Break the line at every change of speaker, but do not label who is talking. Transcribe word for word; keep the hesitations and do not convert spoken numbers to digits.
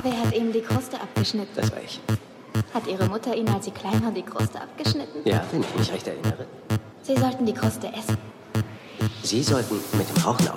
Wer hat ihm die Kruste abgeschnitten?
Das war ich.
Hat Ihre Mutter Ihnen, als Sie klein waren, die Kruste abgeschnitten?
Ja, wenn ich mich recht erinnere.
Sie sollten die Kruste essen.
Sie sollten mit dem Rauchen aufhören.